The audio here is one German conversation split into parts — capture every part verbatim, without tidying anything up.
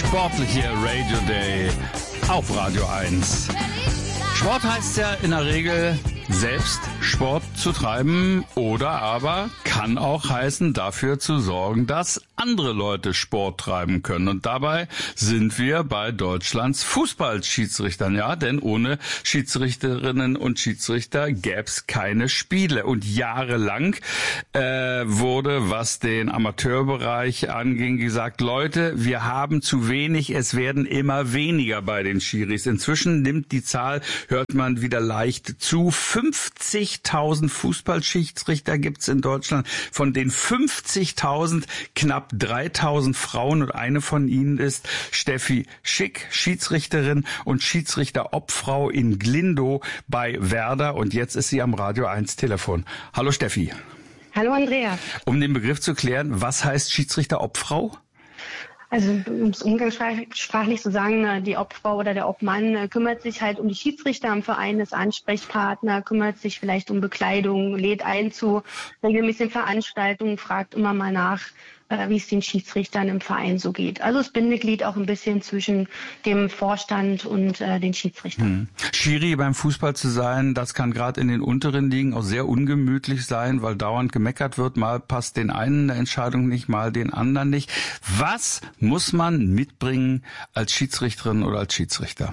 sportliche Radio Day auf Radio eins. Sport heißt ja in der Regel, selbst Sport zu treiben oder aber kann auch heißen, dafür zu sorgen, dass andere Leute Sport treiben können. Und dabei sind wir bei Deutschlands Fußballschiedsrichtern, ja, denn ohne Schiedsrichterinnen und Schiedsrichter gäb's keine Spiele. Und jahrelang äh, wurde, was den Amateurbereich anging, gesagt, Leute, wir haben zu wenig, es werden immer weniger bei den Schiris. Inzwischen nimmt die Zahl, hört man wieder leicht zu, fünfzigtausend Fußballschiedsrichter gibt's in Deutschland. Von den fünfzigtausend knapp dreitausend Frauen und eine von ihnen ist Steffi Schick, Schiedsrichterin und Schiedsrichter-Obfrau in Glindow bei Werder. Und jetzt ist sie am Radio eins Telefon. Hallo Steffi. Hallo Andrea. Um den Begriff zu klären, was heißt Schiedsrichter-Obfrau? Also um es umgangssprachlich zu sagen, die Obfrau oder der Obmann kümmert sich halt um die Schiedsrichter am Verein, ist Ansprechpartner, kümmert sich vielleicht um Bekleidung, lädt ein zu regelmäßigen Veranstaltungen, fragt immer mal nach, wie es den Schiedsrichtern im Verein so geht. Also das Bindeglied auch ein bisschen zwischen dem Vorstand und äh, den Schiedsrichtern. Hm. Schiri beim Fußball zu sein, das kann gerade in den unteren Ligen auch sehr ungemütlich sein, weil dauernd gemeckert wird. Mal passt den einen eine Entscheidung nicht, mal den anderen nicht. Was muss man mitbringen als Schiedsrichterin oder als Schiedsrichter?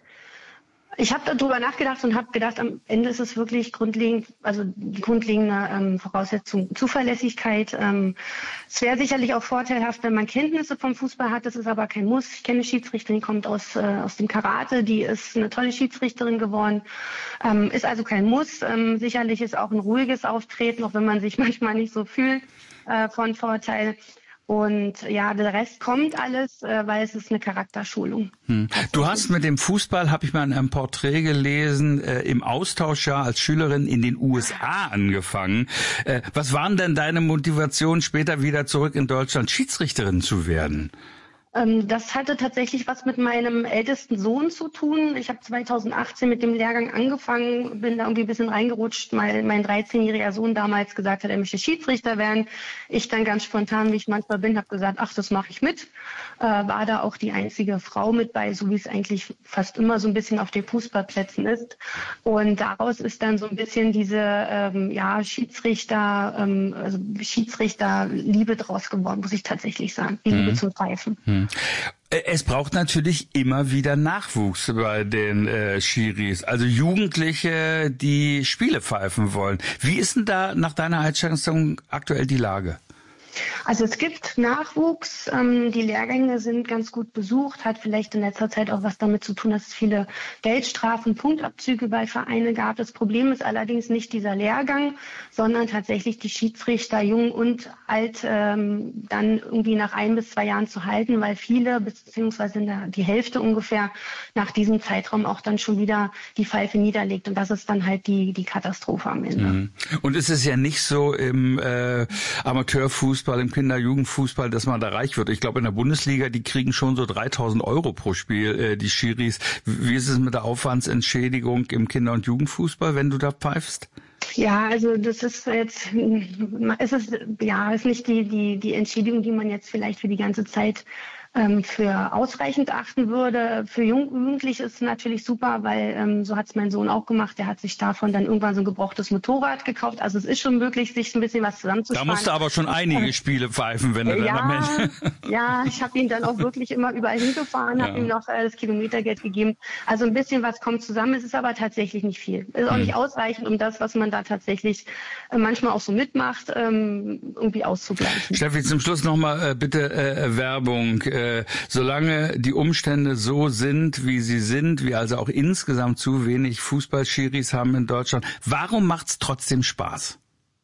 Ich habe darüber nachgedacht und habe gedacht, am Ende ist es wirklich grundlegend, also die grundlegende ähm, Voraussetzung Zuverlässigkeit. Ähm, es wäre sicherlich auch vorteilhaft, wenn man Kenntnisse vom Fußball hat. Das ist aber kein Muss. Ich kenne eine Schiedsrichterin, die kommt aus äh, aus dem Karate, die ist eine tolle Schiedsrichterin geworden. Ähm, ist also kein Muss. Ähm, sicherlich ist auch ein ruhiges Auftreten, auch wenn man sich manchmal nicht so fühlt, äh, von Vorteil. Und ja, der Rest kommt alles, äh, weil es ist eine Charakterschulung. Hm. Du hast mit dem Fußball, habe ich mal in einem Porträt gelesen, äh, im Austauschjahr als Schülerin in den U S A angefangen. Äh, was waren denn deine Motivationen, später wieder zurück in Deutschland Schiedsrichterin zu werden? Das hatte tatsächlich was mit meinem ältesten Sohn zu tun. Ich habe zweitausendachtzehn mit dem Lehrgang angefangen, bin da irgendwie ein bisschen reingerutscht, weil mein dreizehnjähriger Sohn damals gesagt hat, er möchte Schiedsrichter werden. Ich dann ganz spontan, wie ich manchmal bin, habe gesagt, ach, das mache ich mit. Äh, war da auch die einzige Frau mit bei, so wie es eigentlich fast immer so ein bisschen auf den Fußballplätzen ist. Und daraus ist dann so ein bisschen diese ähm, ja, Schiedsrichter, ähm, also Schiedsrichter-Liebe draus geworden, muss ich tatsächlich sagen. Die Liebe hm. zum Pfeifen. Hm. Es braucht natürlich immer wieder Nachwuchs bei den äh, Schiris, also Jugendliche, die Spiele pfeifen wollen. Wie ist denn da nach deiner Einschätzung aktuell die Lage? Also es gibt Nachwuchs, ähm, die Lehrgänge sind ganz gut besucht, hat vielleicht in letzter Zeit auch was damit zu tun, dass es viele Geldstrafen, Punktabzüge bei Vereinen gab. Das Problem ist allerdings nicht dieser Lehrgang, sondern tatsächlich die Schiedsrichter, jung und alt, ähm, dann irgendwie nach ein bis zwei Jahren zu halten, weil viele, beziehungsweise die Hälfte ungefähr, nach diesem Zeitraum auch dann schon wieder die Pfeife niederlegt. Und das ist dann halt die, die Katastrophe am Ende. Mhm. Und ist es ja nicht so im äh, Amateurfußball, im Kinder-Jugendfußball, dass man da reich wird. Ich glaube, in der Bundesliga, die kriegen schon so dreitausend Euro pro Spiel, äh, die Schiris. Wie ist es mit der Aufwandsentschädigung im Kinder- und Jugendfußball, wenn du da pfeifst? Ja, also das ist jetzt, es ist, ja, ist nicht die, die, die Entschädigung, die man jetzt vielleicht für die ganze Zeit ähm, für ausreichend achten würde. Für Jugendliche ist es natürlich super, weil ähm, so hat es mein Sohn auch gemacht. Der hat sich davon dann irgendwann so ein gebrauchtes Motorrad gekauft. Also es ist schon möglich, sich ein bisschen was zusammenzusparen. Da musst du aber schon einige Spiele pfeifen, wenn du dann ja, am Ende... Ja, ich habe ihn dann auch wirklich immer überall hingefahren, habe ja. ihm noch äh, das Kilometergeld gegeben. Also ein bisschen was kommt zusammen. Es ist aber tatsächlich nicht viel. Es ist auch hm. nicht ausreichend, um das, was man da tatsächlich äh, manchmal auch so mitmacht, ähm, irgendwie auszugleichen. Steffi, zum Schluss nochmal äh, bitte äh, Werbung. Äh, solange die Umstände so sind, wie sie sind, wir also auch insgesamt zu wenig Fußballschiris haben in Deutschland, warum macht's trotzdem Spaß?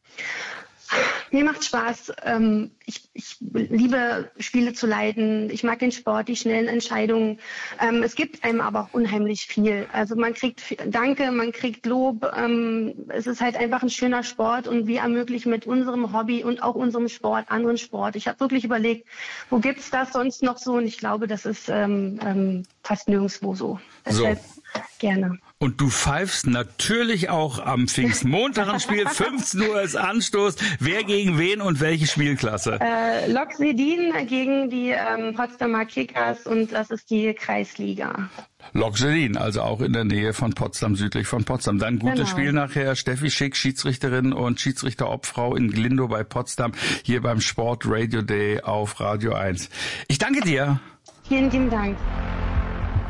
Mir macht Spaß. Ähm, ich, ich liebe Spiele zu leiten. Ich mag den Sport, die schnellen Entscheidungen. Ähm, es gibt einem aber auch unheimlich viel. Also man kriegt Danke, man kriegt Lob. Ähm, es ist halt einfach ein schöner Sport und wir ermöglichen mit unserem Hobby und auch unserem Sport anderen Sport. Ich habe wirklich überlegt, wo gibt's das sonst noch so? Und ich glaube, das ist ähm, ähm, fast nirgendwo so. So. Deshalb Gerne. Und du pfeifst natürlich auch am Pfingstmontag ein Spiel. fünfzehn Uhr ist Anstoß. Wer gegen wen und welche Spielklasse? Äh, Lok Sedin gegen die ähm, Potsdamer Kickers und das ist die Kreisliga. Lok Sedin, also auch in der Nähe von Potsdam, südlich von Potsdam. Dann gutes Genau. Spiel nachher. Steffi Schick, Schiedsrichterin und Schiedsrichter-Obfrau in Glindow bei Potsdam, hier beim Sport Radio Day auf Radio eins. Ich danke dir. Vielen lieben Dank.